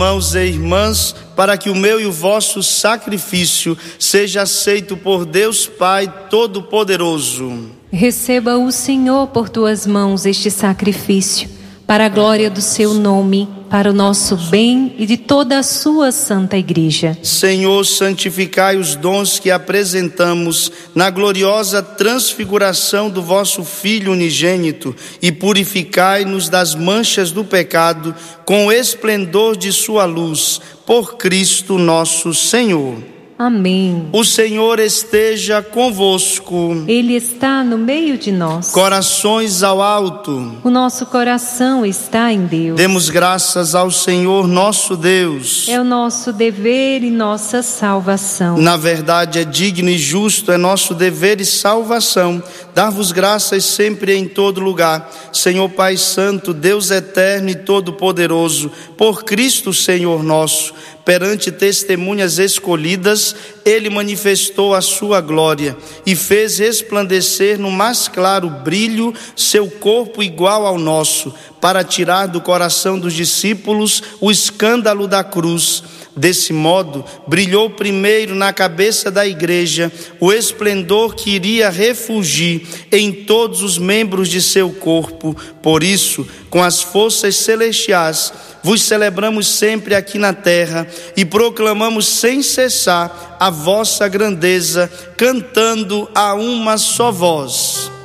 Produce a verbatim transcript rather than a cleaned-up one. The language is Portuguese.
Irmãos e irmãs, para que o meu e o vosso sacrifício seja aceito por Deus Pai Todo-Poderoso. Receba o Senhor por tuas mãos este sacrifício, para a glória do seu nome, para o nosso bem e de toda a sua santa igreja. Senhor, santificai os dons que apresentamos na gloriosa transfiguração do vosso Filho unigênito e purificai-nos das manchas do pecado com o esplendor de sua luz, por Cristo nosso Senhor. Amém. O Senhor esteja convosco. Ele está no meio de nós. Corações ao alto. O nosso coração está em Deus. Demos graças ao Senhor nosso Deus. É o nosso dever e nossa salvação. Na verdade, é digno e justo, é nosso dever e salvação dar-vos graças sempre e em todo lugar, Senhor Pai Santo, Deus eterno e todo-poderoso, por Cristo Senhor nosso. Perante testemunhas escolhidas, Ele manifestou a sua glória e fez resplandecer no mais claro brilho seu corpo igual ao nosso, para tirar do coração dos discípulos o escândalo da cruz. Desse modo, brilhou primeiro na cabeça da igreja o esplendor que iria refulgir em todos os membros de seu corpo. Por isso, com as forças celestiais, vos celebramos sempre aqui na terra e proclamamos sem cessar a vossa grandeza, cantando a uma só voz.